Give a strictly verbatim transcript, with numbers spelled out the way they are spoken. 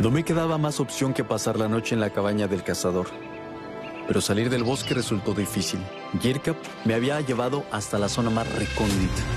No me quedaba más opción que pasar la noche en la cabaña del cazador. Pero salir del bosque resultó difícil. Girkap me había llevado hasta la zona más recóndita.